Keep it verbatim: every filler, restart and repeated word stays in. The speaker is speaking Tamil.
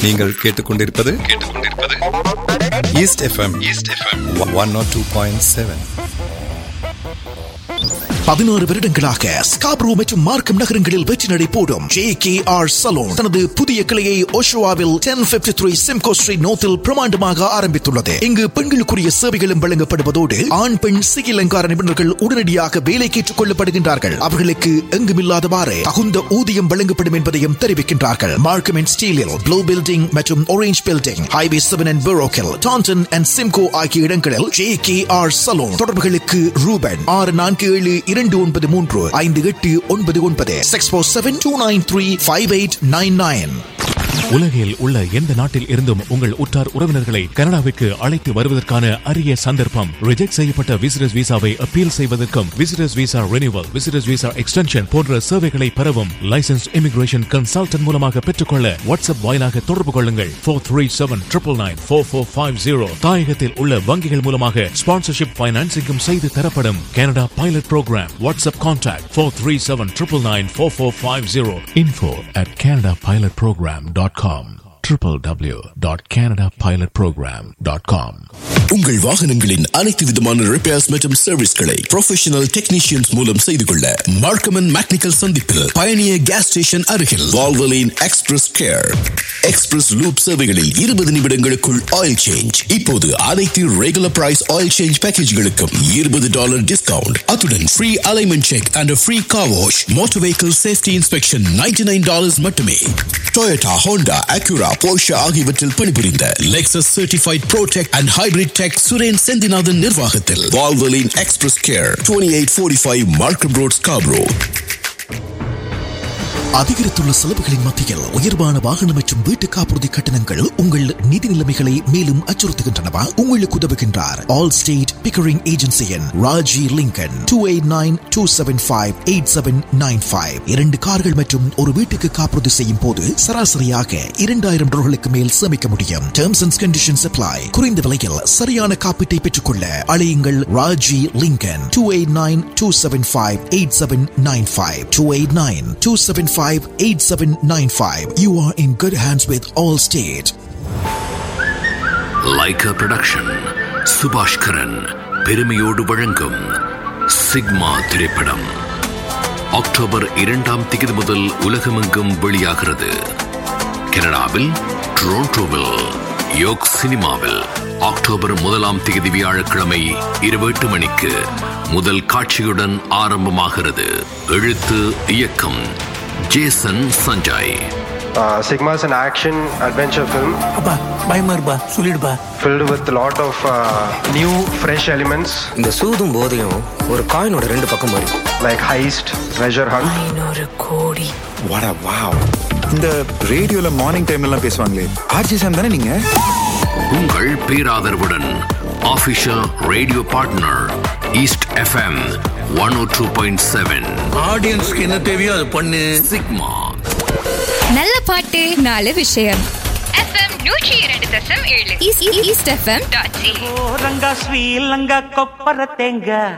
நீங்கள் கேட்டுக்கொண்டிருப்பது கேட்டுக்கொண்டிருப்பது east FM east FM one not two point seven. பதினாறு வருடங்களாக ஸ்காப்ரோ மற்றும் மார்க்கம் நகரங்களில் வெற்றி நடை போடும் ஜே கே ஆர் சலூன் தனது புதிய கிளையை ஓஷோவாவில் ten fifty three Simcoe street நோத்தில் பிரமாண்டமாக ஆரம்பித்துள்ளது. இங்கு பெண்களுக்குரிய சேவைகளும் வழங்கப்படுவதோடு ஆண் பெண் சிகை அலங்கார நிபுணர்கள் உடனடியாக வேலைக்கு ஏற்றுக் கொள்ளப்படுகின்றார்கள். அவர்களுக்கு எங்குமில்லாதவாறு தகுந்த ஊதியம் வழங்கப்படும் என்பதையும் தெரிவிக்கின்றார்கள். மார்க்கம் அண்ட் ஸ்டீலில் ப்ளூ பில்டிங் மற்றும் orange building, highway seven and பெரோக்கில், Tandon and Simcoe ஆகிய இடங்களில் ஜே கே ஆர் சலூன். தொடர்புகளுக்கு ரூபன் ஆறு நான்கு ஏழு இரண்டு ஒன்பது மூன்று ஐந்து எட்டு ஒன்பது ஒன்பது six four seven two nine three five eight nine nine. உலகில் உள்ள எந்த நாட்டில் இருந்தும் உங்கள் உற்றார் உறவினர்களை கனடாவிற்கு அழைத்து வருவதற்கான அரிய சந்தர்ப்பம். ரிஜெக்ட் செய்யப்பட்ட விசிட்டர்ஸ் விசாவை அப்பீல் செய்வதற்கும், visitors visa renewal, visitors visa extension போன்ற சேவைகளை பெறவும் லைசன்ஸ் இமிகிரேஷன் கன்சல்டன்ட் மூலமாக பெற்றுக்கொள்ள வாட்ஸ்அப் வாயிலாக தொடர்பு கொள்ளுங்கள். Four three seven triple nine four four five zero. தாயகத்தில் உள்ள வங்கிகள் மூலமாக ஸ்பான்சர்ஷிப் பைனான்சிங்கும் செய்து தரப்படும். Canada pilot program. WhatsApp contact four three seven triple nine four four five zero. Info at Canada pilot program dot com. w w w dot canada pilot program dot com. உங்கள் வாகனங்களின் அனைத்து விதமான ரிப்பேர்ஸ் மற்றும் சர்வீஸ்களை ப்ரொஃபஷனல் டெக்னீஷியன்ஸ் மூலம் செய்து கொள்ள மார்க்கம் அண்ட் மெக்கானிக்கல் சந்திப்பில் பயணியர் கேஸ் ஸ்டேஷன் அருகில் Valvoline express care. Express loop சேவைகளில் இருபது நிமிடங்களுக்குள் ஆயில் சேஞ்ச். இப்போது அனைத்து ரெகுலர் பிரைஸ் ஆயில் சேஞ்ச் பேக்கேஜ்களுக்கும் இருபது டாலர் டிஸ்கவுண்ட். அத்துடன் free alignment check and free car wash. Motor vehicle safety inspection ninety nine dollars மட்டுமே. டொயோட்டா, ஹோண்டா, அக்யூரா, போர்ஷே ஆகியவற்றில் பணிபுரிந்த Lexus certified pro tech and hybrid tech Suren Senthinathan நிர்வாகத்தில் Valvoline express care, twenty eight forty five மார்க்கம் ரோட், ஸ்காப்ரோ. அதிகரித்துள்ள செலவுகளின் மத்தியில் உயர்வான வாகனம் மற்றும் வீட்டு காப்புறுதி கட்டணங்கள் உங்கள் நிதி நிலைமைகளை மேலும் அச்சுறுத்துகின்றனவா? உங்களுக்கு உதவுகின்றார் all state Pickering ஏஜென்சியின் Raji Lincoln. Two eight nine two seven five eight seven nine five. இரண்டு கார்கள் மற்றும் ஒரு வீட்டுக்கு காப்புறுதி செய்யும் போது சராசரியாக இரண்டாயிரம் டாலர்களுக்கு மேல் சேமிக்க முடியும். Terms and conditions apply. குறைந்த விலையில் சரியான காப்பீட்டை பெற்றுக்கொள்ள அழையுங்கள் Raji Lincoln. Two eight nine two seven five eight seven nine five. Two eight nine two seven ஃபைve eight seven nine five. You are in good hands with Allstate. Leica Production சுபாஷ் கரன் பெருமையோடு வழங்கும் சிக்மா திரைப்படம் அக்டோபர் இரண்டாம் தேதி முதல் உலகமெங்கும் வெளியாகிறது. கனடாவில் டொரண்டோவில் யோக் சினிமாவில் அக்டோபர் முதலாம் தேதி வியாழக்கிழமை இரவு எட்டு மணிக்கு முதல் காட்சியுடன் ஆரம்பமாகிறது. எழுத்து இயக்கம் Jason Sanjay. Uh, Sigma is an action adventure film. அப்பா பயமா இருப்பா சொல்லிடுப்பா. Filled with a lot of uh, new fresh elements. இந்த சூதும் போதையும் ஒரு காயினோட ரெண்டு பக்கம் வரும். Like heist, treasure hunt. ஐநூறு கோடி. வாடா வாவ். இந்த ரேடியோல மார்னிங் டைம்ல எல்லாம் பேசுவாங்களே, ஆர்ஜி சாம் தானே நீங்க? உங்கள் பேராதரவுடன் official radio partner east FM one ஓ டூ பாயிண்ட் செவன். ஆடியன்ஸ்க்கு என்ன தேவையோ அது பண்ணு. சிக்மா. நல்ல பாட்டு நாலு விஷயம். எஃப்எம் நூற்றி இரண்டு தசம் ஏழு east FM dot C. Ranga Sri Lanka கொப்பர தேங்க